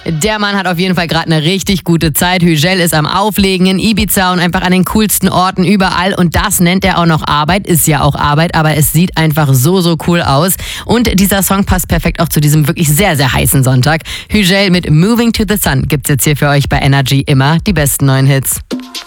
Der Mann hat auf jeden Fall gerade eine richtig gute Zeit. Hügel ist am Auflegen in Ibiza und einfach an den coolsten Orten überall. Und das nennt er auch noch Arbeit. Ist ja auch Arbeit, aber es sieht einfach so cool aus. Und dieser Song passt perfekt auch zu diesem wirklich sehr heißen Sonntag. Hügel mit Moving to the Sun gibt's jetzt hier für euch bei Energy immer die besten neuen Hits.